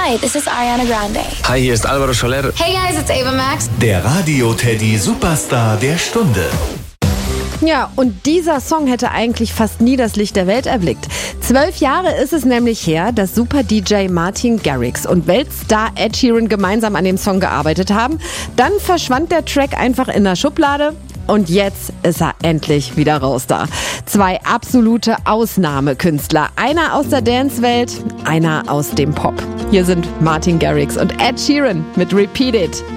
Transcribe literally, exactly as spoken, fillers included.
Hi, this is Ariana Grande. Hi, hier ist Alvaro Soler. Hey guys, it's Ava Max. Der Radio-Teddy Superstar der Stunde. Ja, und dieser Song hätte eigentlich fast nie das Licht der Welt erblickt. Zwölf Jahre ist es nämlich her, dass Super-D J Martin Garrix und Weltstar Ed Sheeran gemeinsam an dem Song gearbeitet haben. Dann verschwand der Track einfach in der Schublade. Und jetzt ist er endlich wieder raus da. Zwei absolute Ausnahmekünstler. Einer aus der Dance-Welt, einer aus dem Pop. Hier sind Martin Garrix und Ed Sheeran mit Repeat It.